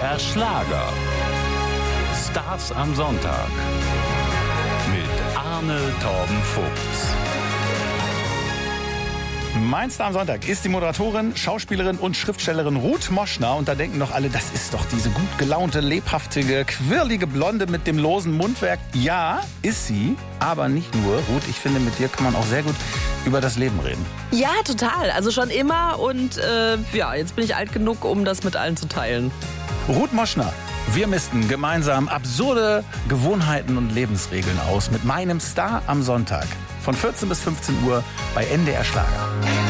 NDR Schlager. Stars am Sonntag. Mit Arne Torben Vogts. Mein Star am Sonntag ist die Moderatorin, Schauspielerin und Schriftstellerin Ruth Moschner. Und da denken doch alle, das ist doch diese gut gelaunte, lebhaftige, quirlige Blonde mit dem losen Mundwerk. Ja, ist sie, aber nicht nur. Ruth, ich finde, mit dir kann man auch sehr gut über das Leben reden. Ja, total. Also schon immer. Und jetzt bin ich alt genug, um das mit allen zu teilen. Ruth Moschner. Wir misten gemeinsam absurde Gewohnheiten und Lebensregeln aus mit meinem Star am Sonntag. Von 14 bis 15 Uhr bei NDR Schlager.